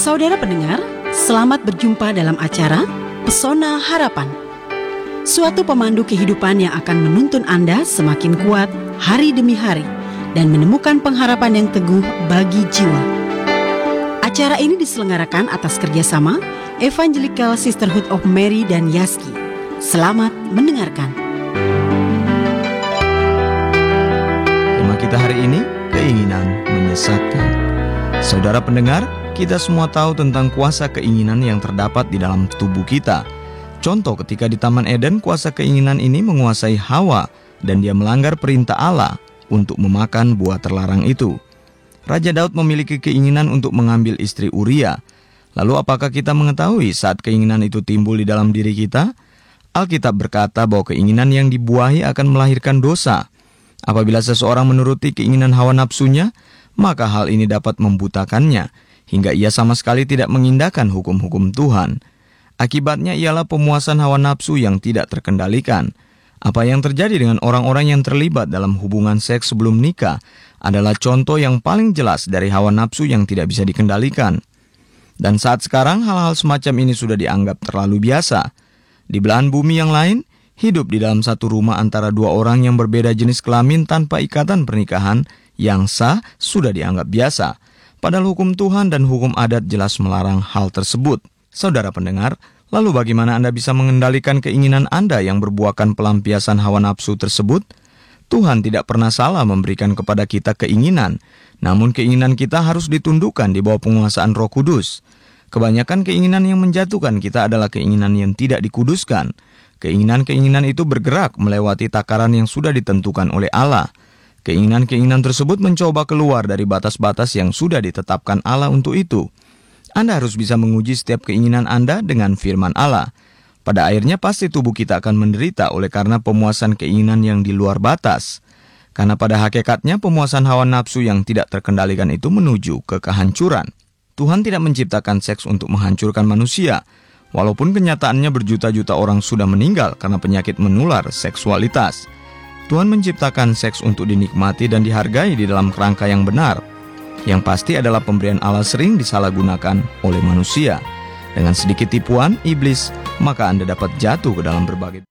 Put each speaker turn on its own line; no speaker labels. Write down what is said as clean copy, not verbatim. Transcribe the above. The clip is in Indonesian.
Saudara pendengar, selamat berjumpa dalam acara Pesona Harapan. Suatu pemandu kehidupan yang akan menuntun Anda semakin kuat hari demi hari dan menemukan pengharapan yang teguh bagi jiwa. Acara ini diselenggarakan atas kerjasama Evangelical Sisterhood of Mary dan Yaski. Selamat mendengarkan.
Tema kita hari ini, keinginan menyesatkan. Saudara pendengar, kita semua tahu tentang kuasa keinginan yang terdapat di dalam tubuh kita. Contoh ketika di Taman Eden, kuasa keinginan ini menguasai Hawa dan dia melanggar perintah Allah untuk memakan buah terlarang itu. Raja Daud memiliki keinginan untuk mengambil istri Uria. Lalu apakah kita mengetahui saat keinginan itu timbul di dalam diri kita? Alkitab berkata bahwa keinginan yang dibuahi akan melahirkan dosa. Apabila seseorang menuruti keinginan hawa nafsunya, maka hal ini dapat membutakannya, hingga ia sama sekali tidak mengindahkan hukum-hukum Tuhan. Akibatnya ialah pemuasan hawa nafsu yang tidak terkendalikan. Apa yang terjadi dengan orang-orang yang terlibat dalam hubungan seks sebelum nikah adalah contoh yang paling jelas dari hawa nafsu yang tidak bisa dikendalikan. Dan saat sekarang hal-hal semacam ini sudah dianggap terlalu biasa. Di belahan bumi yang lain, hidup di dalam satu rumah antara dua orang yang berbeda jenis kelamin tanpa ikatan pernikahan yang sah sudah dianggap biasa. Padahal hukum Tuhan dan hukum adat jelas melarang hal tersebut. Saudara pendengar, lalu bagaimana Anda bisa mengendalikan keinginan Anda yang berbuahkan pelampiasan hawa nafsu tersebut? Tuhan tidak pernah salah memberikan kepada kita keinginan, namun keinginan kita harus ditundukkan di bawah penguasaan Roh Kudus. Kebanyakan keinginan yang menjatuhkan kita adalah keinginan yang tidak dikuduskan. Keinginan-keinginan itu bergerak melewati takaran yang sudah ditentukan oleh Allah. Keinginan-keinginan tersebut mencoba keluar dari batas-batas yang sudah ditetapkan Allah untuk itu. Anda harus bisa menguji setiap keinginan Anda dengan firman Allah. Pada akhirnya pasti tubuh kita akan menderita oleh karena pemuasan keinginan yang di luar batas. Karena pada hakikatnya pemuasan hawa nafsu yang tidak terkendalikan itu menuju ke kehancuran. Tuhan tidak menciptakan seks untuk menghancurkan manusia. Walaupun kenyataannya berjuta-juta orang sudah meninggal karena penyakit menular seksualitas. Tuhan menciptakan seks untuk dinikmati dan dihargai di dalam kerangka yang benar. Yang pasti adalah pemberian Allah sering disalahgunakan oleh manusia. Dengan sedikit tipuan iblis, maka Anda dapat jatuh ke dalam berbagai